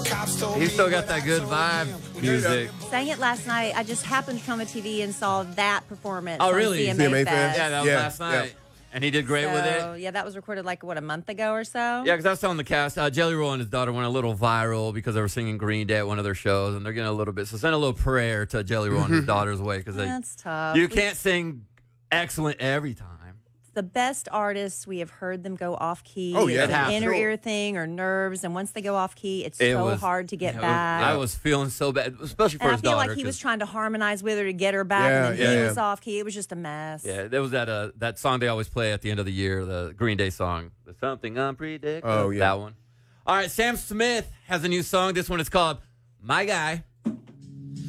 He's still got that good vibe music. Sang it last night. I just happened to turn on the TV and saw that performance. Oh, on really? CMA Fest. Yeah, that was last night. And he did great with it. Yeah, that was recorded like, what, a month ago or so? Yeah, because I was telling the cast, Jelly Roll and his daughter went a little viral because they were singing Green Day at one of their shows, and they're getting a little bit. So send a little prayer to Jelly Roll and his daughter's way, because that's tough. You can't sing excellent every time. The best artists, we have heard them go off key. Oh, yeah. It's an inner ear thing or nerves, and once they go off key, it's so hard to get back. I was feeling so bad, especially for his daughter. I feel daughter. like he was trying to harmonize with her to get her back, and then he was off key. It was just a mess. Yeah, there was that song they always play at the end of the year, the Green Day song, the Something Unpredictable. Oh, yeah. That one. All right, Sam Smith has a new song. This one is called My Guy.